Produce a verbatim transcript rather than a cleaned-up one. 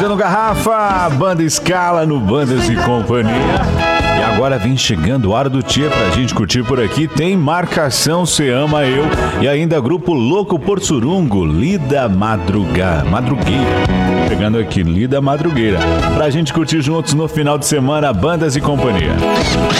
no Garrafa, Banda Scala no Bandas e Companhia. E agora vem chegando o Hora do Tchê pra gente curtir por aqui. Tem Marcação Cê Ama Eu e ainda Grupo Louco Porçurungo, Lida Madruga, Madrugueira. Chegando aqui, Lida Madrugueira. Pra gente curtir juntos no final de semana, Bandas e Companhia.